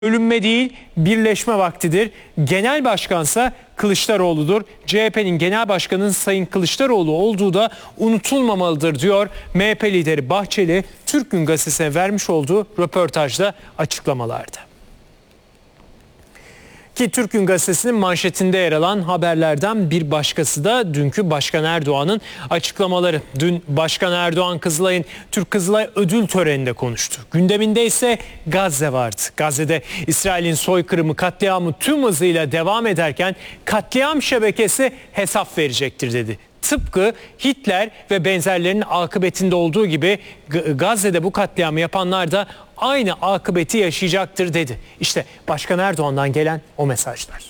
Bölünme değil, birleşme vaktidir. Genel başkansa Kılıçdaroğlu'dur. CHP'nin genel başkanının Sayın Kılıçdaroğlu olduğu da unutulmamalıdır diyor MHP lideri Bahçeli, Türk Gün Gazetesi'ne vermiş olduğu röportajda açıklamalarda. Ki Türk Gün Gazetesi'nin manşetinde yer alan haberlerden bir başkası da dünkü Başkan Erdoğan'ın açıklamaları. Dün Başkan Erdoğan Kızılay'ın Türk Kızılay ödül töreninde konuştu. Gündeminde ise Gazze vardı. Gazze'de İsrail'in soykırımı, katliamı tüm hızıyla devam ederken katliam şebekesi hesap verecektir dedi. Tıpkı Hitler ve benzerlerinin akıbetinde olduğu gibi Gazze'de bu katliamı yapanlar da aynı akıbeti yaşayacaktır dedi. İşte Başkan Erdoğan'dan gelen o mesajlar.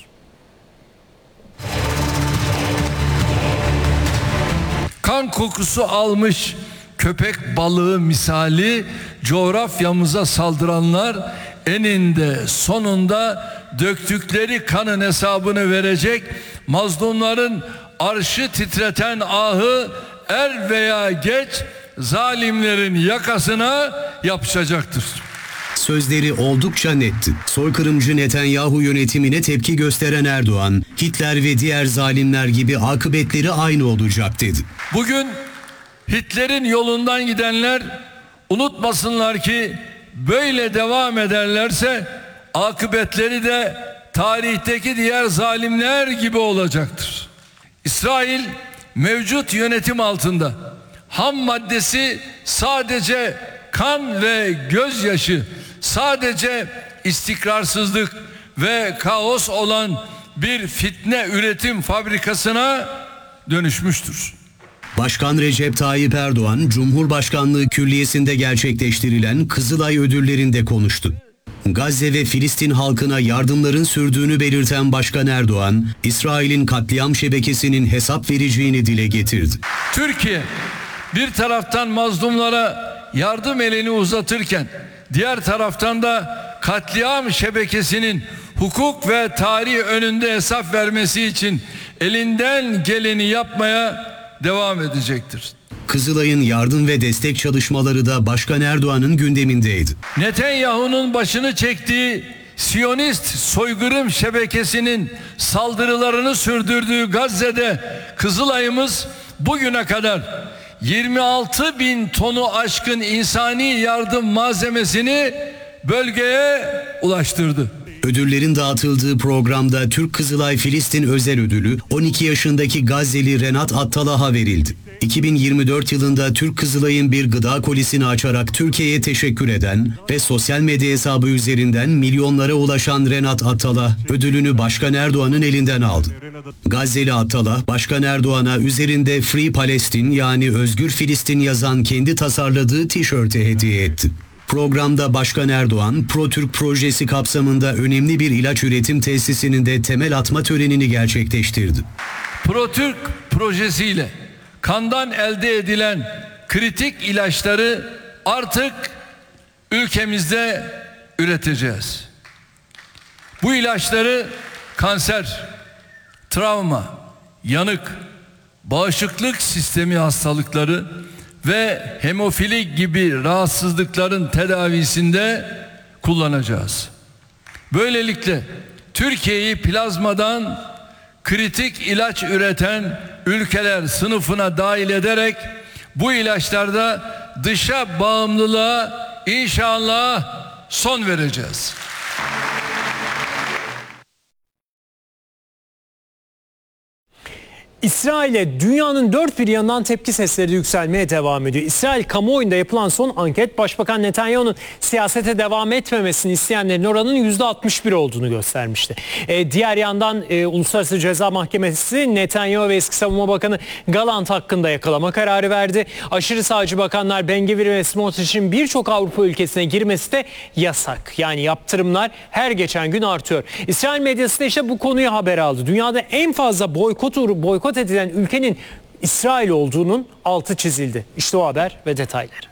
Kan kokusu almış köpek balığı misali coğrafyamıza saldıranlar eninde sonunda döktükleri kanın hesabını verecek. Mazlumların arşı titreten ahı er veya geç zalimlerin yakasına yapışacaktır. Sözleri oldukça netti. Soykırımcı Netanyahu yönetimine tepki gösteren Erdoğan, Hitler ve diğer zalimler gibi akıbetleri aynı olacak dedi. Bugün Hitler'in yolundan gidenler unutmasınlar ki böyle devam ederlerse akıbetleri de tarihteki diğer zalimler gibi olacaktır. İsrail mevcut yönetim altında ham maddesi sadece kan ve gözyaşı, sadece istikrarsızlık ve kaos olan bir fitne üretim fabrikasına dönüşmüştür. Başkan Recep Tayyip Erdoğan, Cumhurbaşkanlığı Külliyesi'nde gerçekleştirilen Kızılay ödüllerinde konuştu. Gazze ve Filistin halkına yardımların sürdüğünü belirten Başkan Erdoğan, İsrail'in katliam şebekesinin hesap vereceğini dile getirdi. Türkiye bir taraftan mazlumlara yardım elini uzatırken diğer taraftan da katliam şebekesinin hukuk ve tarih önünde hesap vermesi için elinden geleni yapmaya devam edecektir. Kızılay'ın yardım ve destek çalışmaları da Başkan Erdoğan'ın gündemindeydi. Netanyahu'nun başını çektiği Siyonist soykırım şebekesinin saldırılarını sürdürdüğü Gazze'de Kızılay'ımız bugüne kadar 26 bin tonu aşkın insani yardım malzemesini bölgeye ulaştırdı. Ödüllerin dağıtıldığı programda Türk Kızılay Filistin Özel Ödülü 12 yaşındaki Gazze'li Renat Attalah'a verildi. 2024 yılında Türk Kızılay'ın bir gıda kolisini açarak Türkiye'ye teşekkür eden ve sosyal medya hesabı üzerinden milyonlara ulaşan Renat Attalah ödülünü Başkan Erdoğan'ın elinden aldı. Gazze'li Attalah, Başkan Erdoğan'a üzerinde Free Palestine yani Özgür Filistin yazan kendi tasarladığı tişörtü hediye etti. Programda Başkan Erdoğan, ProTürk projesi kapsamında önemli bir ilaç üretim tesisinin de temel atma törenini gerçekleştirdi. ProTürk projesiyle kandan elde edilen kritik ilaçları artık ülkemizde üreteceğiz. Bu ilaçları kanser, travma, yanık, bağışıklık sistemi hastalıkları ve hemofili gibi rahatsızlıkların tedavisinde kullanacağız. Böylelikle Türkiye'yi plazmadan kritik ilaç üreten ülkeler sınıfına dahil ederek bu ilaçlarda dışa bağımlılığa inşallah son vereceğiz. İsrail'e dünyanın dört bir yanından tepki sesleri yükselmeye devam ediyor. İsrail kamuoyunda yapılan son anket Başbakan Netanyahu'nun siyasete devam etmemesini isteyenlerin oranının %61 olduğunu göstermişti. Diğer yandan Uluslararası Ceza Mahkemesi Netanyahu ve eski Savunma Bakanı Gallant hakkında yakalama kararı verdi. Aşırı sağcı bakanlar Ben-Gvir ve Smotrich'in birçok Avrupa ülkesine girmesi de yasak. Yani yaptırımlar her geçen gün artıyor. İsrail medyası da işte bu konuyu haber aldı. Dünyada en fazla boykot edilen ülkenin İsrail olduğunun altı çizildi. İşte o haber ve detayları.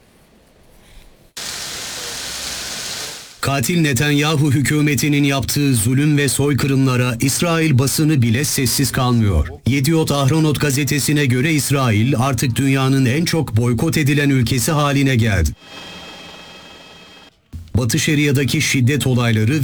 Katil Netanyahu hükümetinin yaptığı zulüm ve soykırımlara İsrail basını bile sessiz kalmıyor. Yediot Ahronot gazetesine göre İsrail artık dünyanın en çok boykot edilen ülkesi haline geldi. Batı Şeria'daki şiddet olayları